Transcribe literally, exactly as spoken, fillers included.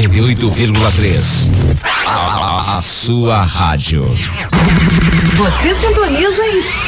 noventa e oito vírgula três. A, a, a sua rádio. Você sintoniza em